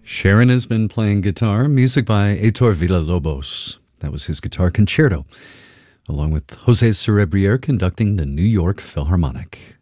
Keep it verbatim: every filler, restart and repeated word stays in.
Sharon has been playing guitar, music by Heitor Villa-Lobos. That was his guitar concerto, along with Jose Cerebriere conducting the New York Philharmonic.